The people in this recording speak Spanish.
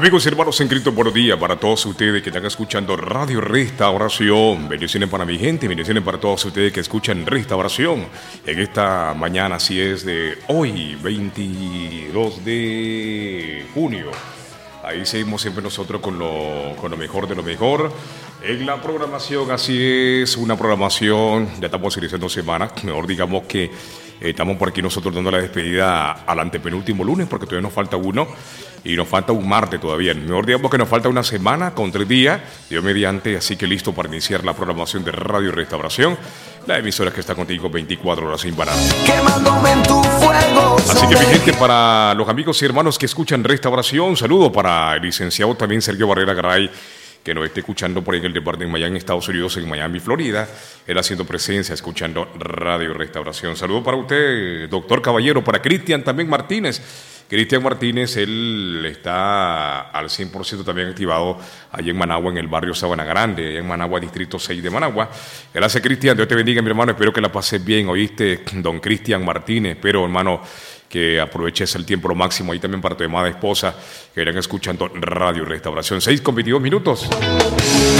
Amigos y hermanos en Cristo, buenos días para todos ustedes que están escuchando Radio Restauración. Bendiciones para mi gente, bendiciones para todos ustedes que escuchan Restauración en esta mañana, así es, de hoy, 22 de junio. Ahí seguimos siempre nosotros con lo mejor de lo mejor. En la programación, así es, una programación, ya estamos iniciando semana, mejor digamos que estamos por aquí nosotros dando la despedida al antepenúltimo lunes, porque todavía nos falta uno, y nos falta un martes todavía. Mejor digamos que nos falta una semana con 3 días, Dios mediante, así que listo para iniciar la programación de Radio Restauración, la emisora que está contigo 24 horas sin parar. Quemándome en tu fuego. Así que mi gente, para los amigos y hermanos que escuchan Restauración, saludo para el licenciado también Sergio Barrera Garay, que nos esté escuchando por ahí en el departamento de Miami, Estados Unidos, en Miami, Florida. Él haciendo presencia, escuchando Radio Restauración. Saludo para usted, doctor Caballero, para Cristian también Martínez. Cristian Martínez, él está al 100% también activado allí en Managua, en el barrio Sabana Grande, allá en Managua, distrito 6 de Managua. Gracias, Cristian. Dios te bendiga, mi hermano. Espero que la pases bien, ¿oíste? Don Cristian Martínez. Espero, hermano, que aproveches el tiempo lo máximo ahí también para tu amada esposa que irán escuchando Radio Restauración. 6:22 minutos.